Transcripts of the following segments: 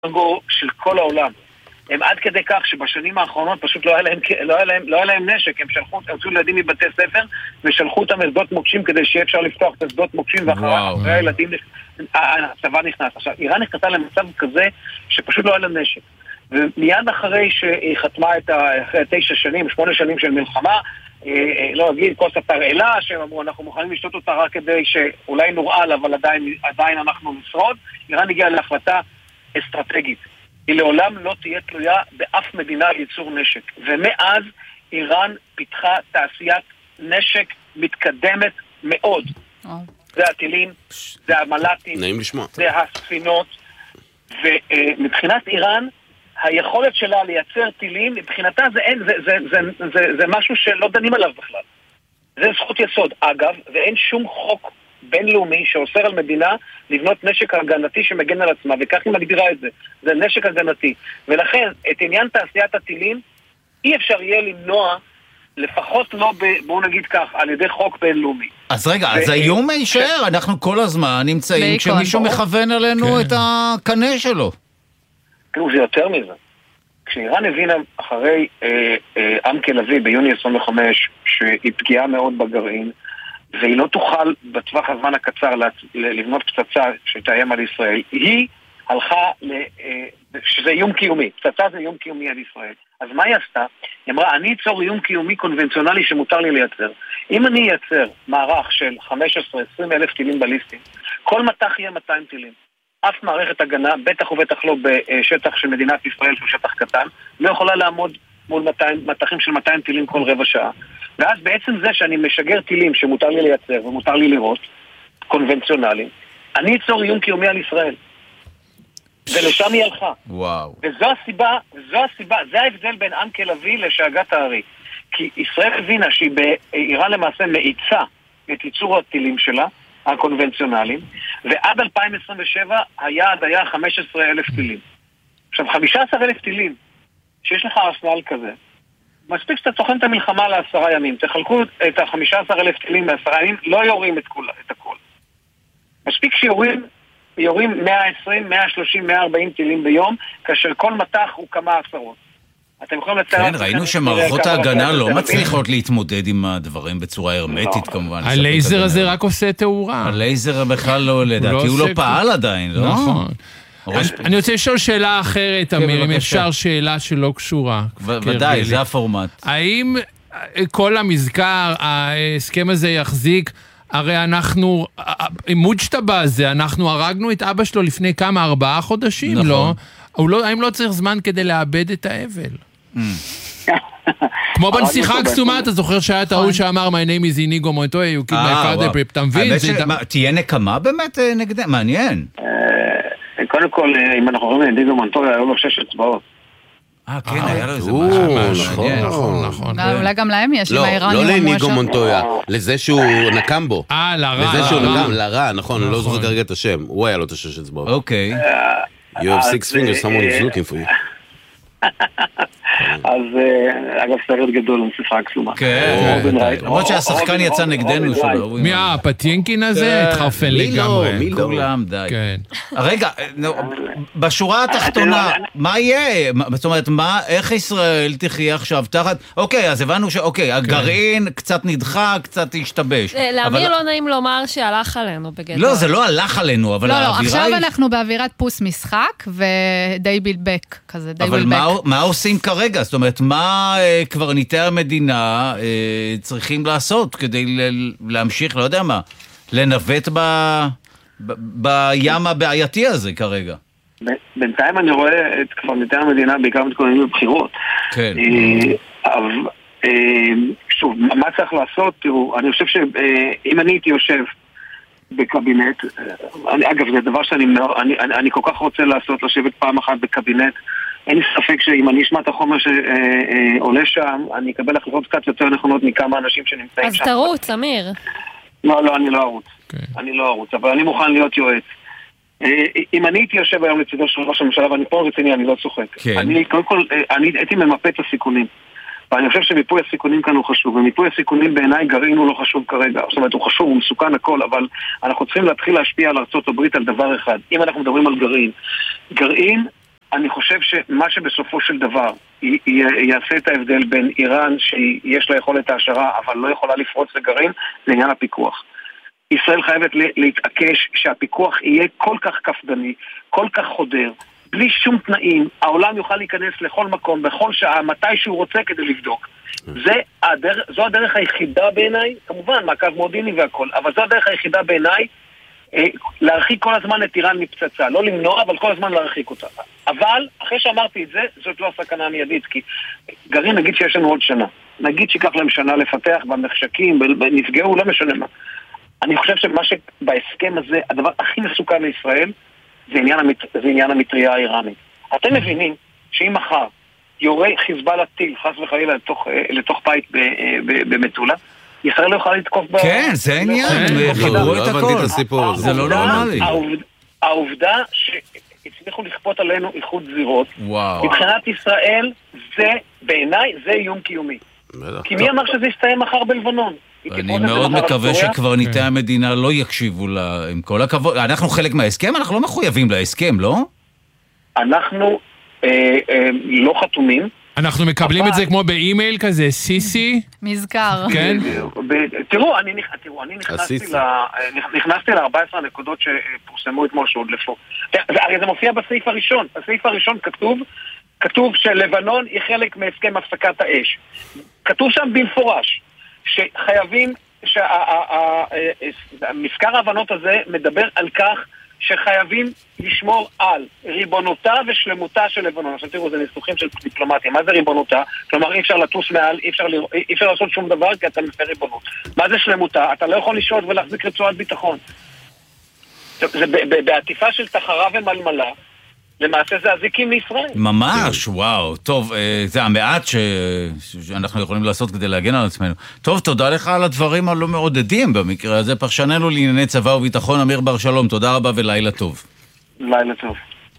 האמברגו של כל העולם. הם עד כדי כך שבשנים האחרונות פשוט לא היה להם נשק. הם הוצאו ילדים מבתי ספר ושלחו אותם לשדות מוקשים כדי שיהיה אפשר לפתוח את השדות מוקשים, ואחרי הילדים הצבא נכנס. עכשיו, איראן נכנסה למצב כזה שפשוט לא היה להם נשק. ומיד אחרי שהיא חתמה אחרי 8 שנים של מלחמה, לא אגיד, כוס התרעלה, שהם אמרו, אנחנו מוכנים לשתות אותה רק כדי שאולי נורעל, אבל עדיין אנחנו נשרוד, איראן הגיעה להחלטה אסטרטגית. היא לעולם לא תהיה תלויה באף מדינה לייצור נשק. ומאז איראן פיתחה תעשיית נשק מתקדמת מאוד. זה הטילים, זה המל"טים, זה הספינות, ומבחינת איראן, היכולת שלה לייצר טילים, מבחינתה זה משהו שלא דנים עליו בכלל. זה זכות יסוד. אגב, ואין שום חוק בינלאומי שאוסר על מדינה לבנות נשק הגנתי שמגן על עצמה, וכך היא מגדירה את זה. זה נשק הגנתי. ולכן, את עניין תעשיית הטילים, אי אפשר יהיה למנוע, לפחות לא, בואו נגיד כך, על ידי חוק בינלאומי. אז רגע, אז האיום יישאר, אנחנו כל הזמן נמצאים כשמישהו מכוון עלינו את הקנה שלו. זה יותר מזה. כשאיראן הבינה אחרי עמק לוי ביוני 25 שהיא פגיעה מאוד בגרעין, והיא לא תוכל בטווח הזמן הקצר לבנות פצצה שתאיים על ישראל, היא הלכה, שזה איום קיומי, פצצה זה איום קיומי על ישראל. אז מה היא עשתה? היא אמרה, אני אצור איום קיומי קונבנציונלי שמותר לי לייצר. אם אני אייצר מערך של 15-20 אלף טילים בליסטיים, כל מטח יהיה 200 טילים. אף מערכת הגנה, בטח ובטח לא בשטח של מדינת ישראל, שהוא שטח קטן, לא יכולה לעמוד מול מטחים של 200 טילים כל רבע שעה. ואז בעצם זה שאני משגר טילים שמותר לי לייצר ומותר לי לראות, קונבנציונליים, אני אצור איום קיומי על ישראל. ולשם היא הלכה. וואו. וזו הסיבה, זה ההבדל בין עמק לוי לשאגת הארי. כי ישראל הבינה שהיא באיראן למעשה מאיצה את ייצור הטילים שלה, הקונבנציונליים, ועד 2027 היעד היה 15,000 טילים. עכשיו, 15,000 טילים, שיש לך ארסנל כזה, מספיק שאתה צוחן את המלחמה ל10 ימים, תחלקו את ה-15,000 טילים ל10 ימים, לא יורים את הכל. מספיק שיורים 120, 130, 140 טילים ביום, כאשר כל מטח הוא כמה עשרות. כן, ראינו שמערכות ההגנה לא מצליחות להתמודד עם הדברים בצורה הרמטית כמובן. הלייזר הזה רק עושה תאורה. הלייזר בכלל לא, לדעתי הוא לא פעל עדיין, לא? נכון. אני רוצה לשאול שאלה אחרת, אמיר, אם אפשר שאלה שלא קשורה. ודאי, זה הפורמט. האם כל המזכר, ההסכם הזה יחזיק, הרי אנחנו, מוג'טבה הזה, אנחנו הרגנו את אבא שלו לפני כמה, 4 חודשים, לא? האם לא צריך זמן כדי לאבד את האבל? כמו בנסיכה הקסומה, אתה זוכר שהיה את ההוא שאמר my name is Inigo Montoya, you killed my father, אתה מבין? תהיה נקמה באמת נגדם? מעניין. קודם כל, אם אנחנו רואים אינדיגו מונטויה, היו לו 6 אצבעות. כן, היה לו איזה משהו. נכון. אולי גם להם יש, עם האיראנים. לא לאיניגו מונטויה, לזה שהוא נקם בו. לרע. לזה שהוא נקם, לרע, נכון, לא זוכר כרגע את השם. הוא היה לו את 6 אצבעות. אוקיי. You have 6 fingers, someone is looking for you. אז אגב סרט גדול, נסיכה הקסומה. כן, למרות שהשחקן יצא נגדנו שלו. מי הפטיינקין הזה? התחרפן לגמרי. מי לא? כולם, די. רגע, בשורה התחתונה, מה יהיה? זאת אומרת, איך ישראל תחיה עכשיו תחת... אוקיי, אז הבנו שאוקיי, הגרעין קצת נדחה, קצת השתבש. לאמיר לא נעים לומר שהלך עלינו בגדול. לא, זה לא הלך עלינו, אבל האווירה היא... לא, עכשיו אנחנו באווירת פוס משחק, ודי בילבק כזה, די בילבק. אבל מה עושים כרגע? זאת אומרת, מה קברניטי המדינה צריכים לעשות כדי להמשיך, לא יודע מה, לנווט בים הבעייתי הזה כרגע? בינתיים אני רואה את קברניטי המדינה בעיקר מתכוננים לבחירות. כן. שוב, מה צריך לעשות? תראו, אני חושב שאם אני הייתי יושב בקבינט, אגב, זה דבר שאני כל כך רוצה לעשות, לשבת פעם אחת בקבינט, אין לי ספק שאם אני אשמע את החומר שעולה שם, אני אקבל החלטות קצת יותר נכונות מכמה אנשים שנמצאים שם. אז תרוץ, אמיר. לא, אני לא ארוץ. אני לא ארוץ, אבל אני מוכן להיות יועץ. אם אני הייתי יושב היום לצידו של ראש הממשלה, ואני פה רציני, אני לא צוחק. קודם כל, אני הייתי ממפה את הסיכונים. ואני חושב שמיפוי הסיכונים כאן הוא חשוב, ומיפוי הסיכונים בעיניי גרעין הוא לא חשוב כרגע. זאת אומרת, הוא חשוב, הוא מסוכן הכל, אבל אנחנו צריכים להתחיל להשפיע על ארצות הברית על דבר אחד. אם אנחנו מדברים על גרעין, אני חושב שמה שבסופו של דבר יעשה את ההבדל בין איראן שיש לה יכולת העשרה אבל לא יכולה לפרוץ לגרעין, זה עניין הפיקוח. ישראל חייבת להתעקש שהפיקוח יהיה כל כך קפדני, כל כך חודר, בלי שום תנאים, העולם יוכל להיכנס לכל מקום, בכל שעה, מתי שהוא רוצה כדי לבדוק. זו הדרך היחידה בעיניי, כמובן, מעקב מודיעיני והכל, אבל זו הדרך היחידה בעיניי, להרחיק כל הזמן את איראן מפצצה, לא למנוע, אבל כל הזמן להרחיק אותה. אבל, אחרי שאמרתי את זה, זאת לא הסכנה המיידית, כי גרעין נגיד שיש לנו עוד שנה, נגיד שיקח להם שנה לפתח במחשקים, נפגעו, לא משנה מה. אני חושב שמה שבהסכם הזה, הדבר הכי מסוכן לישראל, זה עניין המטריה האיראנית. אתם מבינים שאם מחר יורה חיזבאללה טיל, חס וחלילה, לתוך בית במטולה, ישראל לא יכולה לתקוף כן, זה העניין, הם חיברו את הכל. זה לא נורמלי. העובדה שהצליחו לכפות עלינו איחוד זירות, מבחינת ישראל, זה, בעיניי, זה איום קיומי. כי מי אמר שזה יסתיים מחר בלבנון? אני מאוד מקווה שקברניטי המדינה לא יקשיבו לה, עם כל הכבוד. אנחנו חלק מההסכם? אנחנו לא מחויבים להסכם, לא? אנחנו לא חתומים. אנחנו מקבלים את זה כמו באימייל כזה, סיסי? מזכר. כן? תראו, אני נכנסתי ל-14 הנקודות שפורסמו אתמול שהודלפו. הרי זה מופיע בסעיף הראשון. בסעיף הראשון כתוב שלבנון היא חלק מהסכם הפסקת האש. כתוב שם במפורש שחייבים, מזכר ההבנות הזה מדבר על כך שחייבים לשמור על ריבונותה ושלמותה של לבנון. עכשיו תראו, זה ניסוחים של דיפלומטיה. מה זה ריבונותה? כלומר, אי אפשר לטוס מעל, אי אפשר לעשות שום דבר כי אתה מפר ריבונות. מה זה שלמותה? אתה לא יכול לשהות ולהחזיק רצועת ביטחון. זה בעטיפה של תחרה ומלמלה, למעשה זה הזיקים לישראל. ממש, וואו. טוב, זה המעט שאנחנו יכולים לעשות כדי להגן על עצמנו. טוב, תודה לך על הדברים הלא מעודדים במקרה הזה. פרשננו לענייני צבא וביטחון, אמיר בר שלום. תודה רבה ולילה טוב. לילה טוב.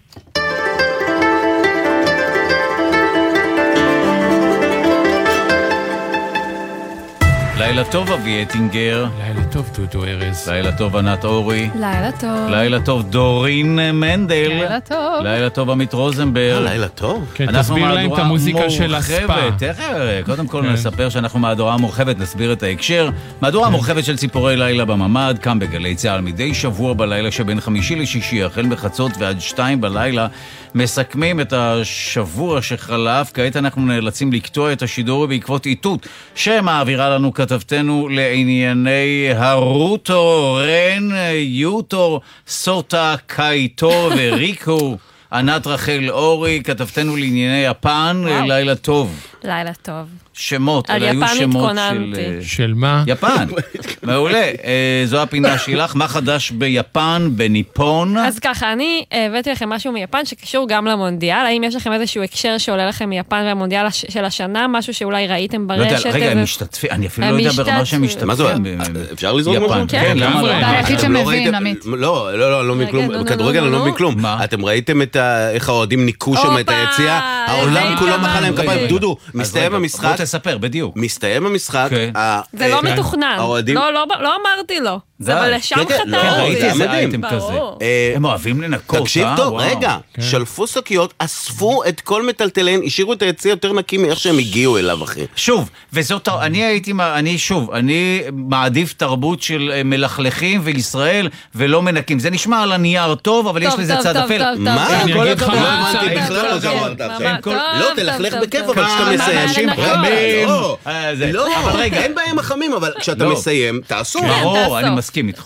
לילה טוב אבי אטינגר. לילה טוב דודו ארז. לילה טוב ענת אורי. לילה טוב. לילה טוב דורין מנדל. לילה טוב. לילה טוב עמית רוזנברג. לילה טוב. כן, תסביר להם את המוזיקה של הספה. קודם כל נספר שאנחנו מהדורה מורחבת, נסביר את ההקשר. מהדורה מורחבת של ציפורי לילה בממד, כאן בגלי צהל מדי שבוע בלילה שבין חמישי לשישי, החל בחצות ועד 2 בלילה, מסכמים את השבוע שחלף. כעת אנחנו נאלצים לקטוע את השידור בעקבות איתות שמעבירה לנו כתבתנו לענייני הרוטו, רן, יוטו, סוטה, קייטו וריקו. ענת רחל אורי, כתבתנו לענייני יפן. לילה טוב. לילה טוב. שמות, על היו יפן שמות התכוננתי. של מה? יפן. מעולה. זו הפינה שלך. מה חדש ביפן, בניפון? אז ככה, אני הבאתי לכם משהו מיפן שקשור גם למונדיאל. האם יש לכם איזשהו הקשר שעולה לכם מיפן והמונדיאל של השנה? משהו שאולי ראיתם ברשת? רגע, הם משתתפים. אני אפילו לא יודע ברמה שהם משתתפים. מה זה? אפשר לזרוק משהו? כן, למה לא? אתה היחיד שמבין, עמית. לא מכלום. כדורגל לא מכלום. אתם ראיתם איך האוהדים ניקו שם את היציאה? העולם כולו מחא להם כפיים. דודו, מסתיים המשחק. בוא תספר, בדיוק. מסתיים המשחק. זה לא מתוכנן. לא אמרתי לו. זה אבל לשם חתרתי. ראיתי איזה אייטם כזה. הם אוהבים לנקות. תקשיב טוב, רגע. שלפו שקיות, אספו את כל מטלטליהן, השאירו את היציאה יותר נקי מאיך שהם הגיעו אליו, אחי. שוב, וזאת, אני מעדיף תרבות של מלכלכים וישראל ולא מנקים. זה נשמע על הנייר טוב, אבל יש לזה צד אפל. מה? אני אגיד לך מה אני בכלל לא גמרת עכשיו. לא, תלכלך בכיף, אבל כשאתה מסיים. לא, אבל רגע, אין בעיה עם החמים, אבל כשאתה מסיים, תעשו. ברור, אני מסכים איתך.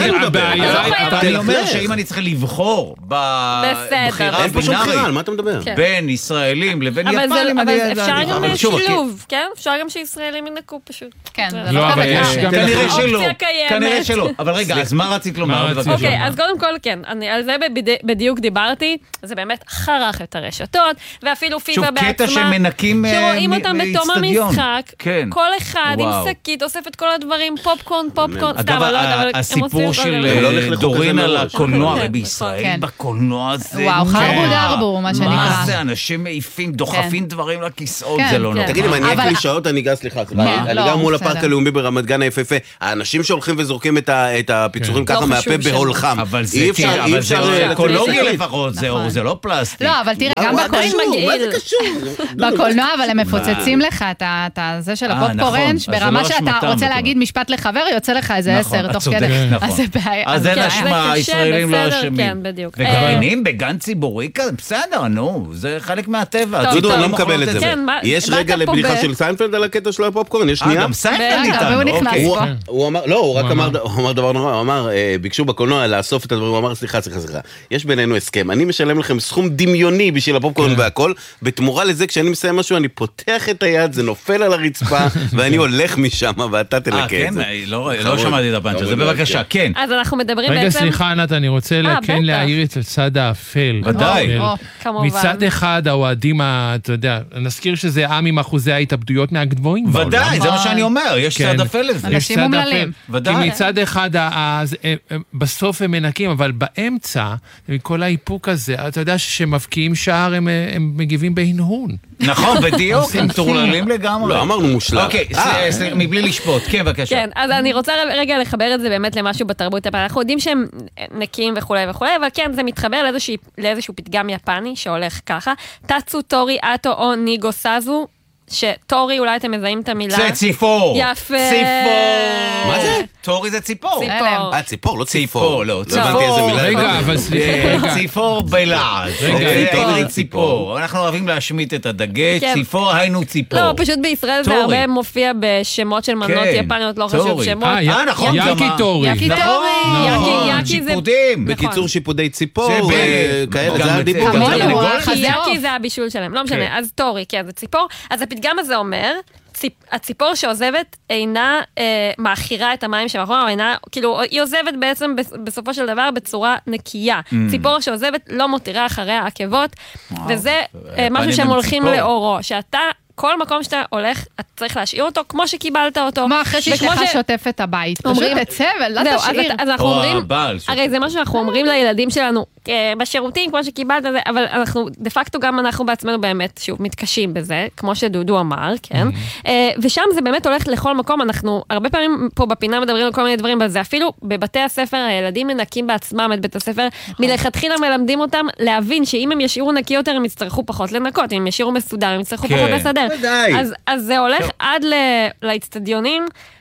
אני אומר שאם אני צריך לבחור בבחירה אין פה שום בחירה, על מה אתה מדבר? בין ישראלים לבין יפנים, אבל אפשר גם שילוב, כן? אפשר גם שישראלים ינקו פשוט. כן, זה לא, לא אבל יש כזה. גם... כנראה שלא. אבל רגע, אז מה רצית לומר? אוקיי, אז קודם כל כן, על זה בדיוק דיברתי, זה באמת חרך את הרשתות, ואפילו פיבה בעצמה, קטע שמנקים שרואים אותם בתום המשחק, כן. כל אחד עם שקית, אוסף את כל הדברים, פופקורן, אגב, הסיפור של דורין על הקולנוע, בישראל בקולנוע זה... וואו, חרבו דרבו, מה שנקרא. מה זה, אנשים מעיפים, דוחפים דברים לכיסאות, זה לא נורא. תגידי, אני אקלי שעות, אני גס, סליחה, אני גם מול הפארק הלאומי ברמת גן היפהפה, האנשים שהולכים וזורקים את הפיצוחים ככה מהפה בהולחם. אבל זה אקולוגי לפחות, זה לא פלסטיק. לא, אבל תראה, גם מה זה קשור? בקולנוע, אבל הם מפוצצים לך את זה של הפופקורן, ברמה שאתה רוצה להגיד משפט לחבר, יוצא לך איזה 10 תוך כדי. אז זה בעיה. אז זה נשמע, הישראלים לא אשמים. כן, בדיוק. וגרעינים בגן ציבורי כזה, בסדר, נו, זה חלק מהטבע. דודו, אני לא מקבל את זה. יש רגע לבדיחה של סיינפלד על הקטע של הפופקורן, יש שנייה? גם סיינפלד איתנו, אוקיי. הוא אמר, לא, הוא רק אמר דבר נורא, הוא אמר, ביקשו בקולנוע לאסוף את הדברים, הוא אמר, סליחה, יש בינינו הסכם, אני משלם לכם סכום דמיוני בשביל הפופקורן והכל, בתמורה לזה, כשאני מסיים משהו, אני פותח את היד, זה נופל על הרצפה, ואני הולך משם, ואתה תנקה את זה. לא שמעתי את הפאנץ' הזה, בבקשה, כן. אז אנחנו מדברים בעצם... רגע, סליחה, ענת, אני רוצה כן להעיר את הצד האפל. ודאי. מצד אחד, האוהדים, אתה יודע, נזכיר שזה עם עם אחוזי ההתאבדויות מהגבוהים בעולם. ודאי, זה מה שאני אומר, יש צד אפל לזה. אנשים אומללים. כי מצד אחד, בסוף הם מנקים, אבל באמצע, כל האיפוק הזה, אתה יודע שמבקיעים שער, הם מגיבים בהנהון. נכון, בדיוק, הם טורללים לגמרי. לא, אמרנו מושלם. אוקיי, מבלי לשפוט, כן, בבקשה. כן, אז אני רוצה רגע לחבר את זה באמת למשהו בתרבות, אנחנו יודעים שהם נקיים וכו' וכו', אבל כן, זה מתחבר לאיזשהו פתגם יפני שהולך ככה, טאצו טורי אטו או ניגו סאזו, שטורי, אולי אתם מזהים את המילה. זה ציפור. יפה. ציפור. מה זה? טורי זה ציפור. ציפור, לא ציפור. ציפור, לא. רגע, אבל סליחה. ציפור בלעז. רגע, ציפור. אנחנו אוהבים להשמיט את הדגש, ציפור היינו ציפור. לא, פשוט בישראל זה הרבה מופיע בשמות של מנות יפניות, לא חשוב שמות. נכון. יאקי טורי. יאקי טורי. שיפודים. בקיצור שיפודי ציפור, כאלה, זה הדיבור. יאקי זה הבישול שלהם, לא משנה. אז טורי, כן, זה ציפור. אז הפתגם הזה אומר, הציפור שעוזבת אינה מאחירה את המים שמאחורה, כאילו היא עוזבת בעצם בסופו של דבר בצורה נקייה. ציפור שעוזבת לא מותירה אחריה עקבות, וזה משהו שהם הולכים לאורו, שאתה כל מקום שאתה הולך, אתה צריך להשאיר אותו כמו שקיבלת אותו. כמו אחרי שאשתך שוטף את הבית. פשוט תצא ולא תשאיר. אז אנחנו אומרים, הרי זה מה שאנחנו אומרים לילדים שלנו, בשירותים כמו שקיבלת זה, אבל אנחנו, דה פקטו גם אנחנו בעצמנו באמת, שוב, מתקשים בזה, כמו שדודו אמר, כן? ושם זה באמת הולך לכל מקום, אנחנו הרבה פעמים פה בפינה מדברים על כל מיני דברים, אבל זה אפילו בבתי הספר, הילדים מנקים בעצמם את בית הספר, מלכתחילה מלמדים אותם להבין שאם הם ישאירו נקי יותר, הם יצטרכו פחות לנקות, אם הם ישאירו מסודר, הם יצטרכו פחות לסדר. אז זה הולך עד לאצטדיונים,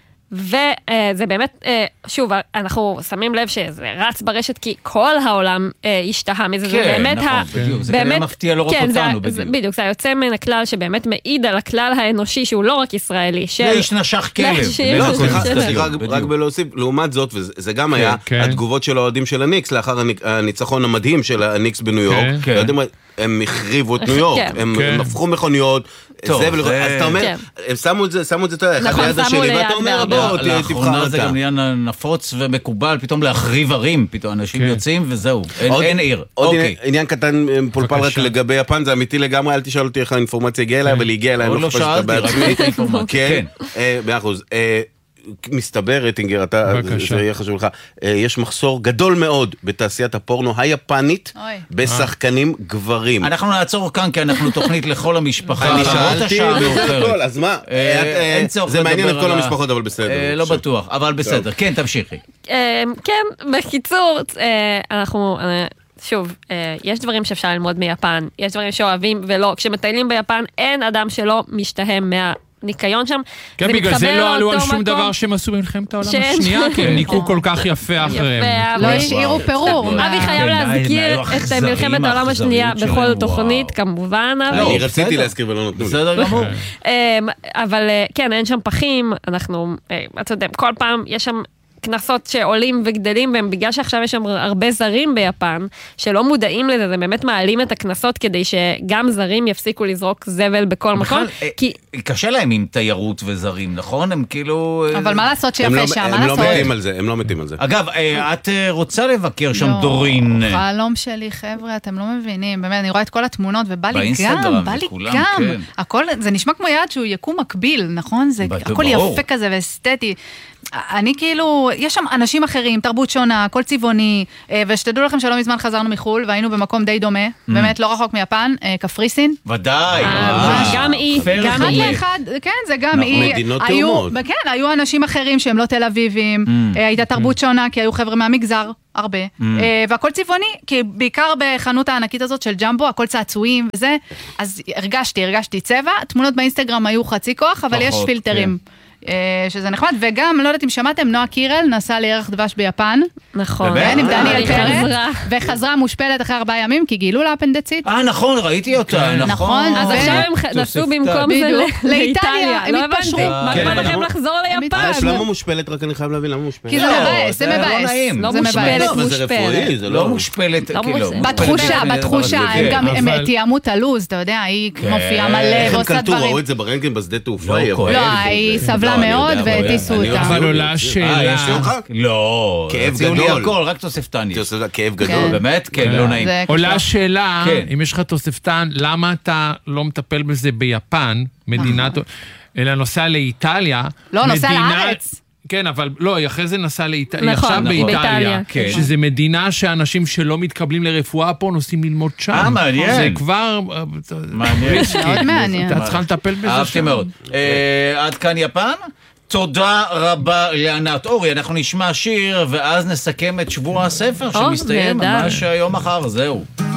וזה באמת, שוב, אנחנו שמים לב שזה רץ ברשת, כי כל העולם השתהה מזה, זה באמת, זה כנראה מפתיע לא רק אותנו, בדיוק, זה היוצא מן הכלל שבאמת מעיד על הכלל האנושי, שהוא לא רק ישראלי, לאיש נשך כלב. סליחה, רק בלהוסיף, לעומת זאת, וזה גם היה התגובות של האוהדים של הניקס, לאחר הניצחון המדהים של הניקס בניו יורק, הם החריבו את ניו יורק, הם הפכו מכוניות, אז אתה אומר, הם שמו את זה, אתה יודע, אחד ליד השני, ואתה אומר, בוא, תבחר אותה. לאחרונה זה גם נהיה נפוץ ומקובל, פתאום להחריב ערים, פתאום אנשים יוצאים וזהו, אין עיר. עוד עניין קטן פולפל רק לגבי יפן, זה אמיתי לגמרי, אל תשאל אותי איך האינפורמציה הגיעה אליי, אבל היא הגיעה אליי, עוד לא שאלתי, רק את האינפורמציה. כן, 100%. מסתבר, רטינגר, זה יהיה חשוב לך, יש מחסור גדול מאוד בתעשיית הפורנו היפנית בשחקנים גברים. אנחנו נעצור כאן, כי אנחנו תוכנית לכל המשפחה. אני שאלתי, אז מה? זה מעניין את כל המשפחות, אבל בסדר. לא בטוח, אבל בסדר. כן, תמשיכי. כן, בקיצור, אנחנו... שוב, יש דברים שאפשר ללמוד מיפן, יש דברים שאוהבים ולא. כשמטיילים ביפן, אין אדם שלא משתהם ניקיון שם. כן, בגלל זה לא עלו על שום דבר שהם עשו במלחמת העולם השנייה, כי הם ניקו כל כך יפה אחריהם. לא השאירו פירור. אבי חייב להזכיר את מלחמת העולם השנייה בכל תוכנית, כמובן. אני רציתי להזכיר ולא נותנו לי. בסדר גמור. אבל כן, אין שם פחים, אנחנו, אתה יודע, כל פעם יש שם כנסות שעולים וגדלים, והם בגלל שעכשיו יש שם הרבה זרים ביפן, שלא מודעים לזה, זה באמת מעלים את הכנסות, כדי שגם זרים יפסיקו לזרוק זבל בכל מקום. קשה להם עם תיירות וזרים, נכון? הם כאילו... אבל מה לעשות שיפה שם? הם לא מתים על זה, הם לא מתים על זה. אגב, את רוצה לבקר שם דורין? לא, חלום שלי, חבר'ה, אתם לא מבינים. באמת, אני רואה את כל התמונות, ובא לי גם, הכל, זה נשמע כמו יעד שהוא יקום מקביל, נכון? זה הכל יפה כזה ואסתטי. אני כאילו, יש שם אנשים אחרים, תרבות שונה, כל צבעוני, ושתדעו לכם שלא מזמן חזרנו מחול, והיינו במקום די דומה, באמת לא רחוק מיפן, קפריסין. ודאי. גם אי. גם אחד, כן, זה גם אי. מדינות תאומות. כן, היו אנשים אחרים שהם לא תל אביבים, הייתה תרבות שונה, כי היו חבר'ה מהמגזר, הרבה, והכל צבעוני, כי בעיקר בחנות הענקית הזאת של ג'מבו, הכל צעצועים וזה, אז הרגשתי צבע, תמונות באינסטגרם היו חצי כוח, אבל יש פילטרים. שזה נחמד, וגם, לא יודעת אם שמעתם, נועה קירל נסעה לירח דבש ביפן. נכון. כן, עם דניאל פרץ, וחזרה מושפלת אחרי 4 ימים, כי גילו לה אפנדצית. נכון, ראיתי אותה, נכון. אז עכשיו הם נסעו במקום זה לאיטליה. הם התפשרו. מה כבר לכם לחזור ליפן? למה מושפלת? רק אני חייב להבין למה מושפלת. כי זה מבאס, זה מבאס. לא מושפלת, מושפלת. לא מושפלת, כאילו. בתחושה, הם תיאמו את הלוז, אתה יודע, היא מופיעה מלא ועושה דברים. ראו את זה ברנטגן בשדה תעופה. לא, היא סבלה מאוד והטיסו אותה. אבל עולה שאלה. לא, כאב גדול. רק תוספתני. כאב גדול. באמת? כן, לא נעים. עולה שאלה, אם יש לך תוספתן, למה אתה לא מטפל בזה ביפן, מדינת, אלא נוסע לאיטליה. לא, נוסע לארץ. כן, אבל לא, היא אחרי זה נסעה לאיטליה, עכשיו באיטליה, שזה מדינה שאנשים שלא מתקבלים לרפואה פה נוסעים ללמוד שם. מעניין. זה כבר... מעניין. מאוד מעניין. אתה צריכה לטפל בזה שם. אהבתי מאוד. עד כאן יפן. תודה רבה לענת. אורי, אנחנו נשמע שיר ואז נסכם את שבוע הספר שמסתיים ממש היום מחר, זהו.